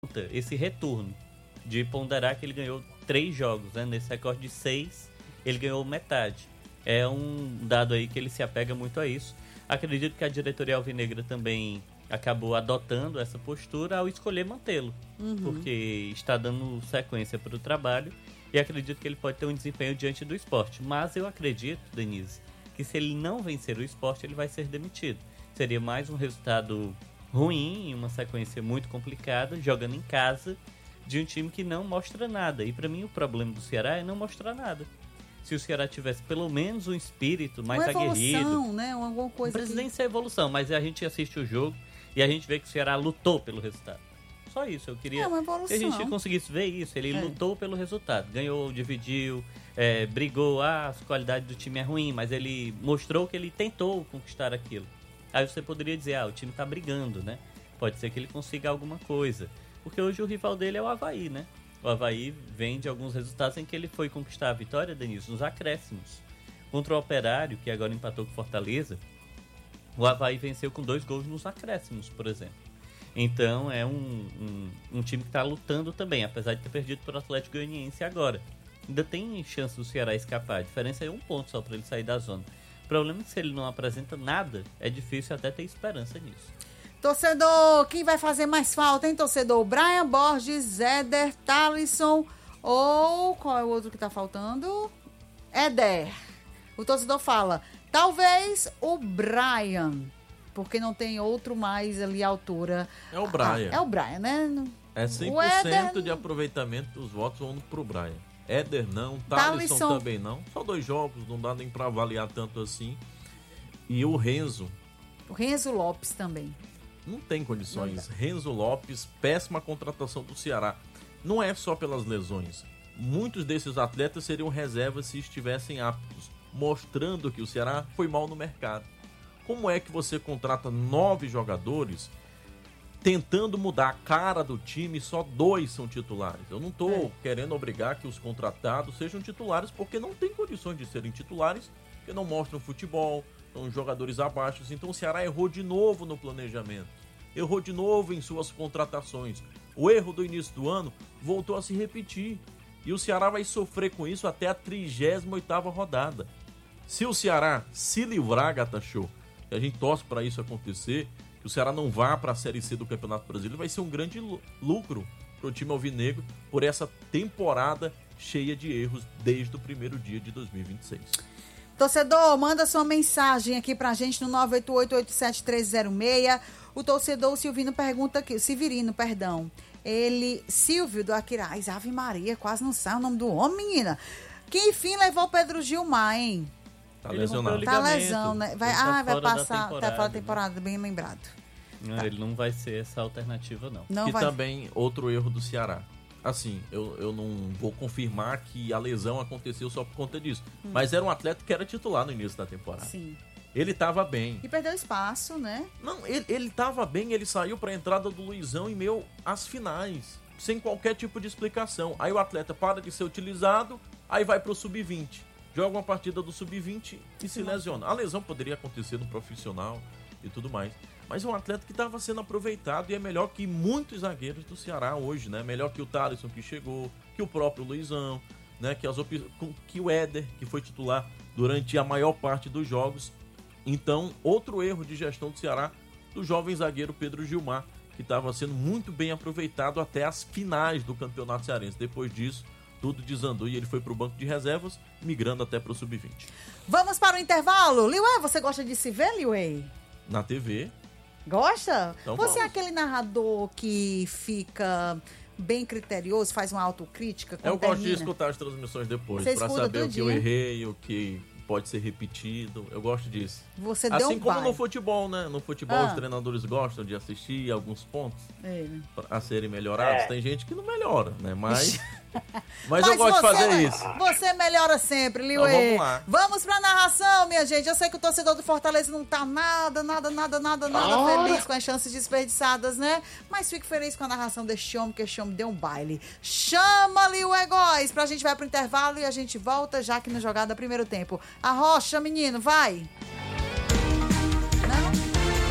esse retorno de ponderar que ele ganhou 3 jogos, né? Nesse recorde de 6, ele ganhou metade. É um dado aí que ele se apega muito a isso. Acredito que a diretoria alvinegra também acabou adotando essa postura ao escolher mantê-lo, porque está dando sequência para o trabalho e acredito que ele pode ter um desempenho diante do Sport. Mas eu acredito, Denise, que se ele não vencer o Sport, ele vai ser demitido. Seria mais um resultado ruim, uma sequência muito complicada, jogando em casa, de um time que não mostra nada. E para mim o problema do Ceará é não mostrar nada. Se o Ceará tivesse pelo menos um espírito mais aguerrido, né? Alguma coisa. Não precisa nem ser evolução, mas a gente assiste o jogo e a gente vê que o Ceará lutou pelo resultado. Só isso, eu queria que a gente conseguisse ver isso. Ele lutou pelo resultado, ganhou, dividiu, brigou. A qualidade do time é ruim, mas ele mostrou que ele tentou conquistar aquilo. Aí você poderia dizer, o time tá brigando, né? Pode ser que ele consiga alguma coisa. Porque hoje o rival dele é o Avaí, né? O Avaí vem de alguns resultados em que ele foi conquistar a vitória, Denise, nos acréscimos. Contra o Operário, que agora empatou com Fortaleza, o Avaí venceu com 2 gols nos acréscimos, por exemplo. Então é um time que está lutando também, apesar de ter perdido para o Atlético Goianiense agora. Ainda tem chance do Ceará escapar, a diferença é 1 ponto só para ele sair da zona. O problema é que se ele não apresenta nada, é difícil até ter esperança nisso. Torcedor, quem vai fazer mais falta, hein, torcedor? Brian Borges, Éder, Thalisson ou qual é o outro que tá faltando? Éder. O torcedor fala, talvez o Brian, porque não tem outro mais ali à altura. É o Brian. É o Brian, né? É 100% de aproveitamento dos votos vão pro Brian. Éder não, Thalisson também não. Só 2 jogos, não dá nem pra avaliar tanto assim. E o Renzo. O Renzo Lopes também. Não tem condições. Renzo Lopes, péssima contratação do Ceará. Não é só pelas lesões. Muitos desses atletas seriam reservas se estivessem aptos, mostrando que o Ceará foi mal no mercado. Como é que você contrata 9 jogadores tentando mudar a cara do time e só 2 são titulares? Eu não estou querendo obrigar que os contratados sejam titulares, porque não tem condições de serem titulares, porque não mostram futebol, são jogadores abaixo. Então o Ceará errou de novo no planejamento, errou de novo em suas contratações. O erro do início do ano voltou a se repetir e o Ceará vai sofrer com isso até a 38ª rodada. Se o Ceará se livrar, Gata Show, que a gente torce para isso acontecer, que o Ceará não vá para a Série C do Campeonato Brasileiro, vai ser um grande lucro para o time alvinegro por essa temporada cheia de erros desde o primeiro dia de 2026. Torcedor, manda sua mensagem aqui pra gente no 988-87306. O torcedor Silvino pergunta aqui, Severino, perdão. Silvio do Aquiraz, Ave Maria, quase não sai o nome do homem, menina. Que enfim levou o Pedro Gilmar, hein? Tá lesionado. Tá lesão, né? Vai passar, tá fora da né? temporada, bem lembrado. Não, ele não vai ser essa alternativa, não. E também outro erro do Ceará. Assim, eu não vou confirmar que a lesão aconteceu só por conta disso. Mas era um atleta que era titular no início da temporada. Sim. Ele tava bem. E perdeu espaço, né? Não, ele tava bem, ele saiu pra entrada do Luizão em meio às finais. Sem qualquer tipo de explicação. Aí o atleta para de ser utilizado, aí vai pro sub-20. Joga uma partida do sub-20 e se lesiona. A lesão poderia acontecer no profissional e tudo mais. Mas é um atleta que estava sendo aproveitado e é melhor que muitos zagueiros do Ceará hoje, né? Melhor que o Thalisson que chegou, que o próprio Luizão, né? Que o Éder, que foi titular durante a maior parte dos jogos. Então, outro erro de gestão do Ceará, do jovem zagueiro Pedro Gilmar, que estava sendo muito bem aproveitado até as finais do Campeonato Cearense. Depois disso, tudo desandou e ele foi para o banco de reservas, migrando até para o sub-20. Vamos para o intervalo. Liuê, você gosta de se ver, Liuê? Na TV. Gosta? Então você vamos. é aquele narrador que fica bem criterioso, faz uma autocrítica? Eu gosto de escutar as transmissões depois, para saber o que eu errei, o que pode ser repetido. Eu gosto disso. Você deu assim como no futebol, né? No futebol os treinadores gostam de assistir alguns pontos a serem melhorados. Tem gente que não melhora, né? Mas eu gosto de fazer isso. Você melhora sempre, Liuê. Então, vamos lá. Vamos pra narração, minha gente. Eu sei que o torcedor do Fortaleza não tá nada feliz com as chances desperdiçadas, né? Mas fique feliz com a narração deste homem, que este homem deu um baile. Chama, Liuê Góes, pra gente vai pro intervalo e a gente volta já aqui no Jogada Primeiro Tempo. Arrocha, menino, vai!